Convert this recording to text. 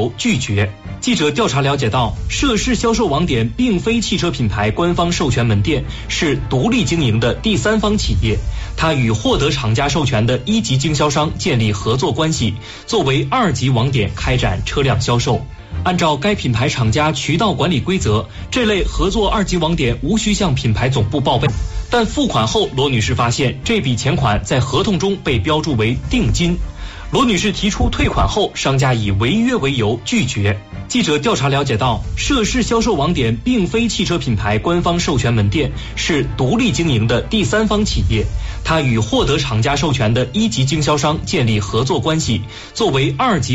拒绝。记者调查了解到，涉事销售网点并非汽车品牌官方授权门店，是独立经营的第三方企业。它与获得厂家授权的一级经销商建立合作关系，作为二级网点开展车辆销售。按照该品牌厂家渠道管理规则，这类合作二级网点无需向品牌总部报备。但付款后，罗女士发现这笔钱款在合同中被标注为定金。罗女士提出退款后，商家以违约为由拒绝。记者调查了解到，涉事销售网点并非汽车品牌官方授权门店，是独立经营的第三方企业。它与获得厂家授权的一级经销商建立合作关系，作为二级